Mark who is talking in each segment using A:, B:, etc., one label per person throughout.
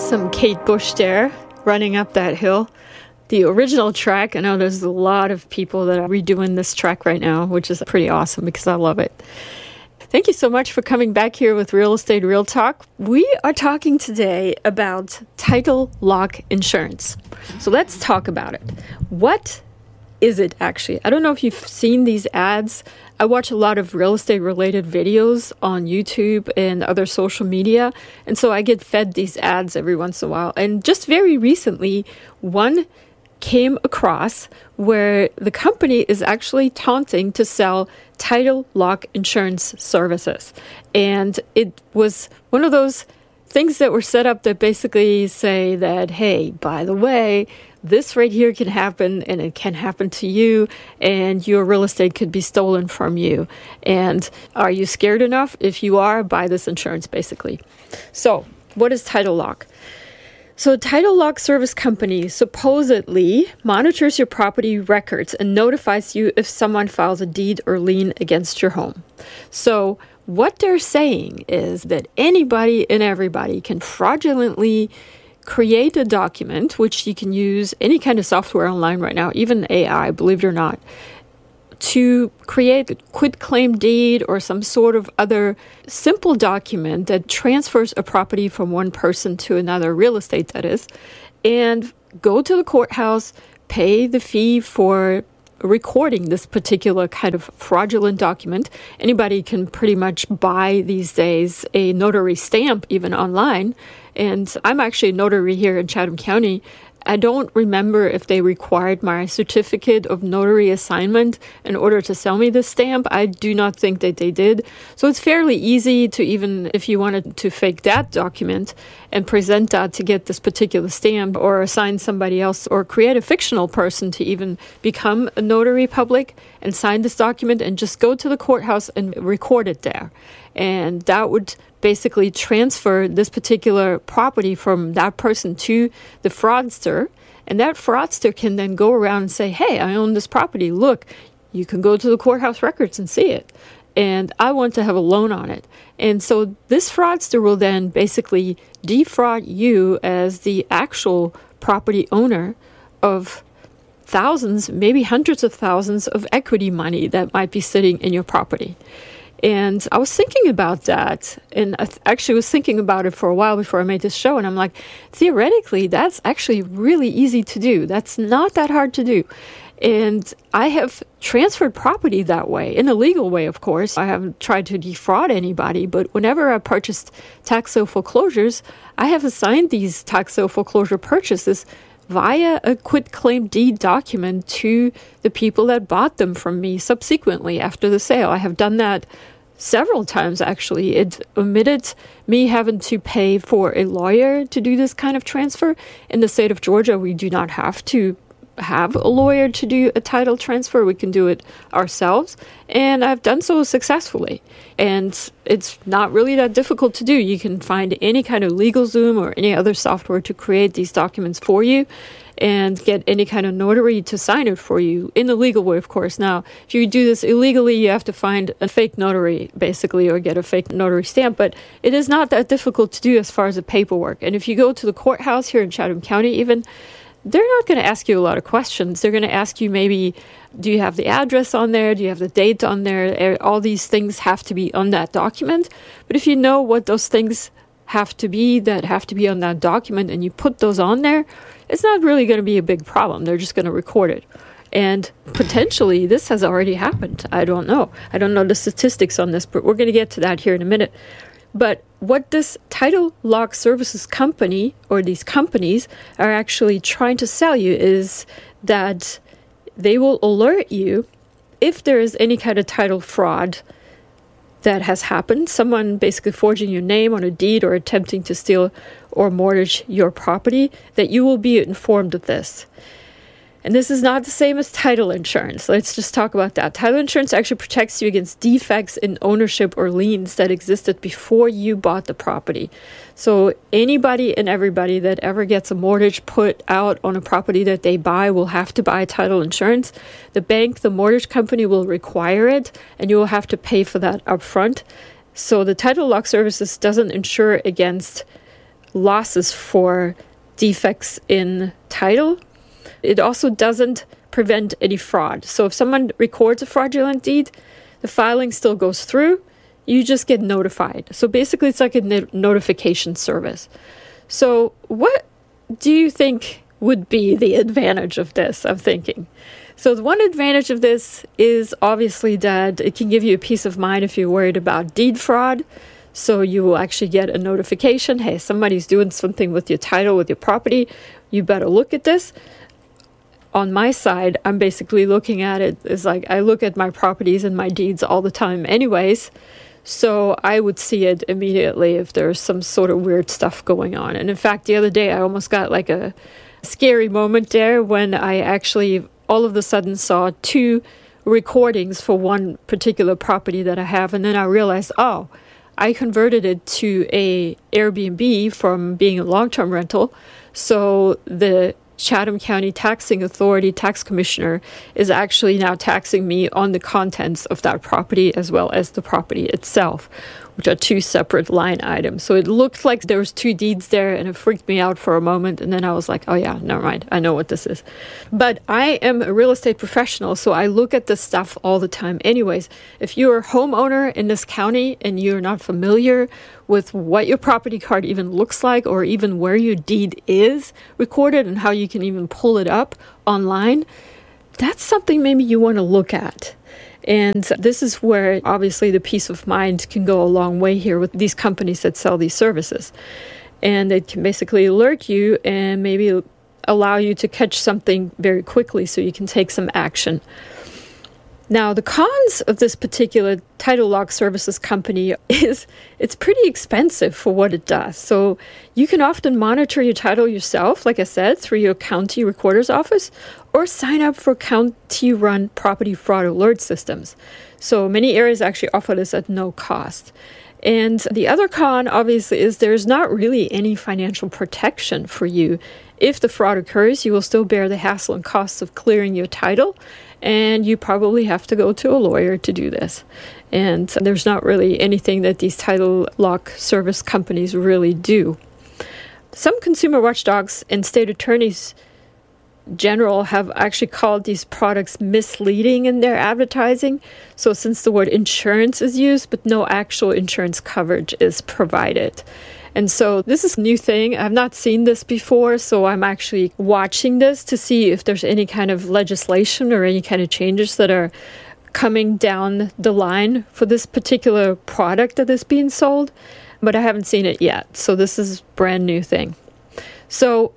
A: awesome Kate Bush there running up that hill. The original track, I know there's a lot of people that are redoing this track right now, which is pretty awesome because I love it. Thank you so much for coming back here with Real Estate Real Talk. We are talking today about title lock insurance. So let's talk about it. What is it actually? I don't know if you've seen these ads. I watch a lot of real estate related videos on YouTube and other social media. And so I get fed these ads every once in a while. And just very recently, one came across where the company is actually taunting to sell title lock insurance services. And it was one of those things that were set up that basically say that, hey, by the way, this right here can happen and it can happen to you and your real estate could be stolen from you. And are you scared enough? If you are, buy this insurance basically. So what is title lock? So a title lock service company supposedly monitors your property records and notifies you if someone files a deed or lien against your home. So what they're saying is that anybody and everybody can fraudulently create a document, which you can use any kind of software online right now, even AI, believe it or not, to create a quitclaim deed or some sort of other simple document that transfers a property from one person to another, real estate that is, and go to the courthouse, pay the fee for recording this particular kind of fraudulent document. Anybody can pretty much buy these days a notary stamp even online. And I'm actually a notary here in Chatham County. I don't remember if they required my certificate of notary assignment in order to sell me this stamp. I do not think that they did. So it's fairly easy to, even if you wanted to fake that document and present that to get this particular stamp or assign somebody else or create a fictional person to even become a notary public and sign this document and just go to the courthouse and record it there. And that would basically transfer this particular property from that person to the fraudster. And that fraudster can then go around and say, hey, I own this property. Look, you can go to the courthouse records and see it. And I want to have a loan on it. And so this fraudster will then basically defraud you as the actual property owner of thousands, maybe hundreds of thousands of equity money that might be sitting in your property. And I was thinking about that, and I actually was thinking about it for a while before I made this show, and I'm like, theoretically, that's actually really easy to do. That's not that hard to do. And I have transferred property that way, in a legal way, of course. I haven't tried to defraud anybody, but whenever I purchased tax sale foreclosures, I have assigned these tax sale foreclosure purchases via a quitclaim deed document to the people that bought them from me subsequently after the sale. I have done that several times, actually. It omitted me having to pay for a lawyer to do this kind of transfer. In the state of Georgia, we do not have to have a lawyer to do a title transfer. We can do it ourselves. And I've done so successfully. And it's not really that difficult to do. You can find any kind of LegalZoom or any other software to create these documents for you and get any kind of notary to sign it for you in the legal way, of course. Now, if you do this illegally, you have to find a fake notary, basically, or get a fake notary stamp. But it is not that difficult to do as far as the paperwork. And if you go to the courthouse here in Chatham County, even, they're not going to ask you a lot of questions. They're going to ask you maybe, do you have the address on there? Do you have the date on there? All these things have to be on that document. But if you know what those things have to be that have to be on that document and you put those on there, it's not really going to be a big problem. They're just going to record it. And potentially this has already happened. I don't know. I don't know the statistics on this, but we're going to get to that here in a minute. But what this title lock services company or these companies are actually trying to sell you is that they will alert you if there is any kind of title fraud that has happened, someone basically forging your name on a deed or attempting to steal or mortgage your property, that you will be informed of this. And this is not the same as title insurance. Let's just talk about that. Title insurance actually protects you against defects in ownership or liens that existed before you bought the property. So anybody and everybody that ever gets a mortgage put out on a property that they buy will have to buy title insurance. The bank, the mortgage company will require it, and you will have to pay for that upfront. So the title lock services doesn't insure against losses for defects in title. It also doesn't prevent any fraud. So if someone records a fraudulent deed, the filing still goes through. You just get notified. So basically, it's like a notification service. So what do you think would be the advantage of this? I'm thinking. So the one advantage of this is obviously that it can give you a peace of mind if you're worried about deed fraud. So you will actually get a notification, hey, somebody's doing something with your title, with your property. You better look at this. On my side, I'm basically looking at it as like I look at my properties and my deeds all the time anyways. So I would see it immediately if there's some sort of weird stuff going on. And in fact, the other day, I almost got like a scary moment there when I actually all of a sudden saw 2 recordings for one particular property that I have. And then I realized, oh, I converted it to a Airbnb from being a long-term rental. So the Chatham County Taxing Authority tax commissioner is actually now taxing me on the contents of that property as well as the property itself, which are 2 separate line items. So it looked like there was 2 deeds there, and it freaked me out for a moment. And then I was like, oh yeah, never mind. I know what this is. But I am a real estate professional, so I look at this stuff all the time anyways. If you're a homeowner in this county and you're not familiar with what your property card even looks like, or even where your deed is recorded and how you can even pull it up online, that's something maybe you want to look at. And this is where obviously the peace of mind can go a long way here with these companies that sell these services. And it can basically alert you and maybe allow you to catch something very quickly so you can take some action. Now, the cons of this particular title lock services company is it's pretty expensive for what it does. So you can often monitor your title yourself, like I said, through your county recorder's office, or sign up for county-run property fraud alert systems. So many areas actually offer this at no cost. And the other con, obviously, is there's not really any financial protection for you. If the fraud occurs, you will still bear the hassle and costs of clearing your title, and you probably have to go to a lawyer to do this. And there's not really anything that these title lock service companies really do. Some consumer watchdogs and state attorneys general have actually called these products misleading in their advertising. So since the word insurance is used, but no actual insurance coverage is provided. And so this is a new thing. I've not seen this before, so I'm actually watching this to see if there's any kind of legislation or any kind of changes that are coming down the line for this particular product that is being sold, but I haven't seen it yet. So this is a brand new thing. So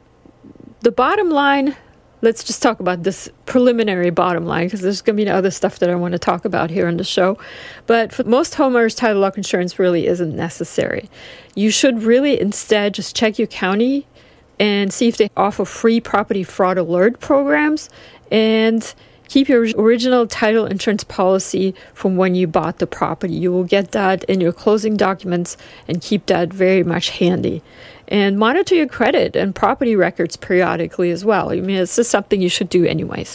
A: the bottom line, let's just talk about this preliminary bottom line, because there's going to be other stuff that I want to talk about here on the show. But for most homeowners, title lock insurance really isn't necessary. You should really instead just check your county and see if they offer free property fraud alert programs, and keep your original title insurance policy from when you bought the property. You will get that in your closing documents and keep that very much handy. And monitor your credit and property records periodically as well. I mean, this is something you should do anyways.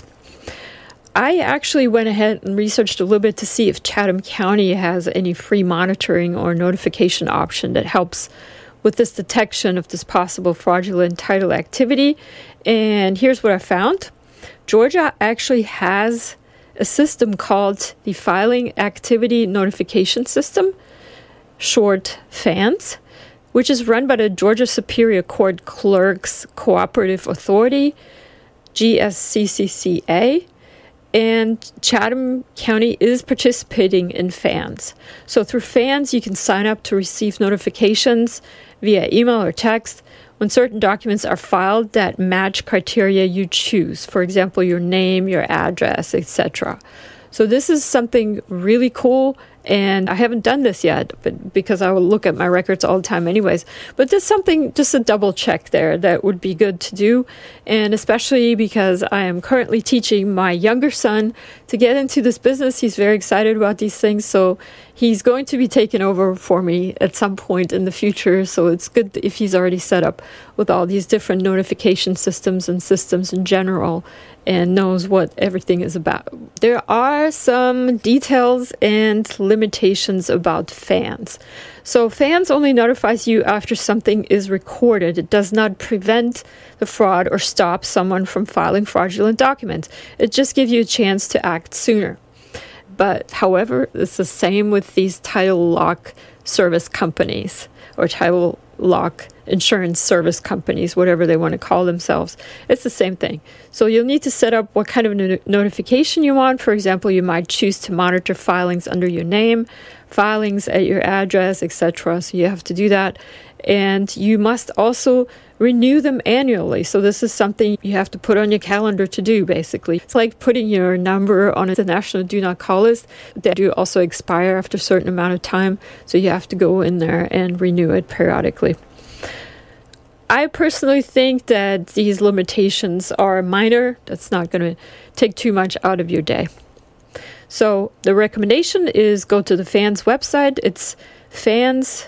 A: I actually went ahead and researched a little bit to see if Chatham County has any free monitoring or notification option that helps with this detection of this possible fraudulent title activity. And here's what I found. Georgia actually has a system called the Filing Activity Notification System, short FANS, which is run by the Georgia Superior Court Clerks Cooperative Authority, GSCCCA, and Chatham County is participating in FANS. So through FANS, you can sign up to receive notifications via email or text when certain documents are filed that match criteria you choose. For example, your name, your address, etc. So this is something really cool, and I haven't done this yet, but because I will look at my records all the time anyways. But there's something, just a double check there that would be good to do, and especially because I am currently teaching my younger son to get into this business. He's very excited about these things, so He's going to be taking over for me at some point in the future, so it's good if he's already set up with all these different notification systems and systems in general and knows what everything is about. There are some details and limitations about fans. So fans only notifies you after something is recorded. It does not prevent the fraud or stop someone from filing fraudulent documents. It just gives you a chance to act sooner. But however, it's the same with these title lock service companies or title lock insurance service companies, whatever they want to call themselves. It's the same thing. So you'll need to set up what kind of notification you want. For example, you might choose to monitor filings under your name, filings at your address, etc. So you have to do that. And you must also renew them annually. So this is something you have to put on your calendar to do, basically. It's like putting your number on the National Do Not Call list. They do also expire after a certain amount of time. So you have to go in there and renew it periodically. I personally think that these limitations are minor. That's not going to take too much out of your day. So the recommendation is go to the FANS website. It's FANS,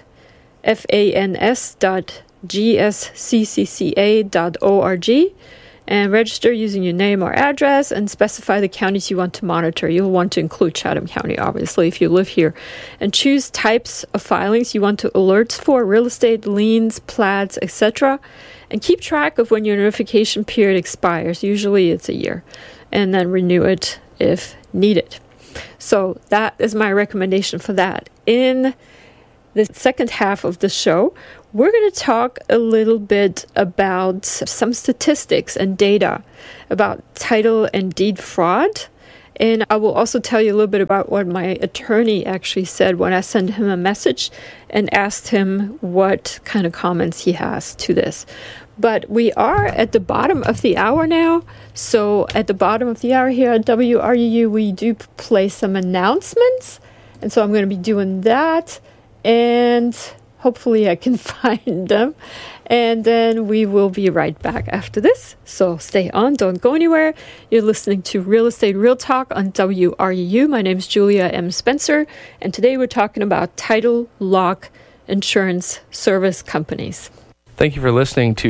A: FANS.gsccca.org, and register using your name or address and specify the counties you want to monitor. You'll want to include Chatham County, obviously, if you live here. And choose types of filings you want to alerts for, real estate, liens, plats, etc. And keep track of when your notification period expires. Usually it's a year. And then renew it if needed. So that is my recommendation for that. In the second half of the show, we're going to talk a little bit about some statistics and data about title and deed fraud. And I will also tell you a little bit about what my attorney actually said when I sent him a message and asked him what kind of comments he has to this. But we are at the bottom of the hour now. So at the bottom of the hour here at WRUU, we do play some announcements. And so I'm going to be doing that. And hopefully I can find them. And then we will be right back after this. So stay on, don't go anywhere. You're listening to Real Estate Real Talk on WRUU. My name is Julia M. Spencer. And today we're talking about title lock insurance service companies.
B: Thank you for listening to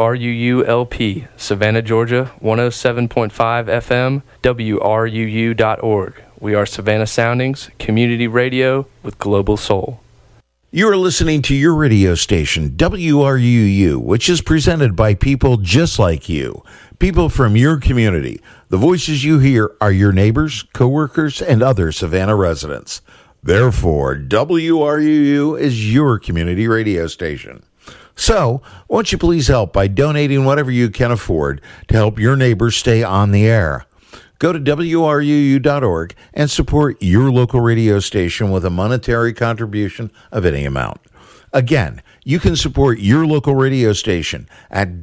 B: WRUU-LP, Savannah, Georgia, 107.5 FM, WRUU.org. We are Savannah Soundings, community radio with global soul.
C: You are listening to your radio station, WRUU, which is presented by people just like you, people from your community. The voices you hear are your neighbors, coworkers, and other Savannah residents. Therefore, WRUU is your community radio station. So, won't you please help by donating whatever you can afford to help your neighbors stay on the air? Go to WRUU.org and support your local radio station with a monetary contribution of any amount. Again, you can support your local radio station at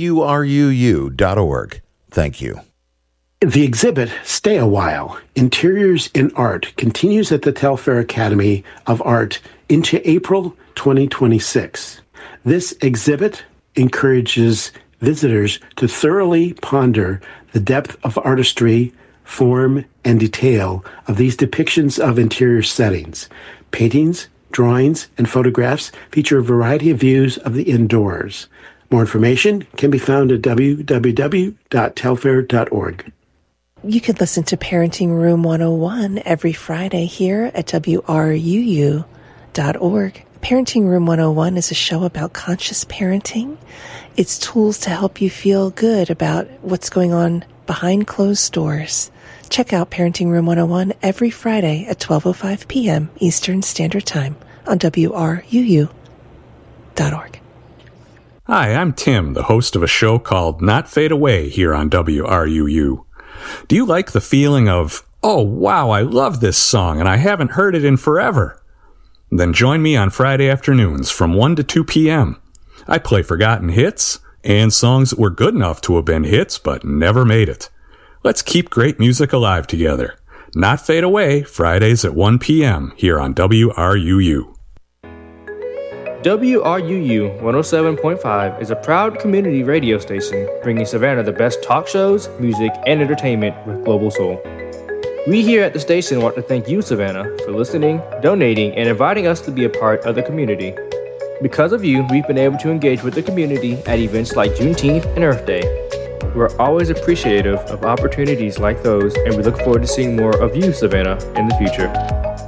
C: WRUU.org. Thank you.
D: The exhibit, Stay a While, Interiors in Art, continues at the Telfair Academy of Art into April 2026. This exhibit encourages visitors to thoroughly ponder the depth of artistry, form, and detail of these depictions of interior settings. Paintings, drawings, and photographs feature a variety of views of the indoors. More information can be found at www.telfair.org.
E: You could listen to Parenting Room 101 every Friday here at WRUU.org. Parenting Room 101 is a show about conscious parenting. It's tools to help you feel good about what's going on behind closed doors. Check out Parenting Room 101 every Friday at 12:05 p.m. Eastern Standard Time on WRUU.org.
F: Hi, I'm Tim, the host of a show called Not Fade Away here on WRUU. Do you like the feeling of, oh wow, I love this song and I haven't heard it in forever? Then join me on Friday afternoons from 1 to 2 p.m. I play forgotten hits and songs that were good enough to have been hits but never made it. Let's keep great music alive together. Not Fade Away, Fridays at 1 p.m. here on WRUU.
G: WRUU 107.5 is a proud community radio station bringing Savannah the best talk shows, music, and entertainment with global soul. We here at the station want to thank you, Savannah, for listening, donating, and inviting us to be a part of the community. Because of you, we've been able to engage with the community at events like Juneteenth and Earth Day. We're always appreciative of opportunities like those, and we look forward to seeing more of you, Savannah, in the future.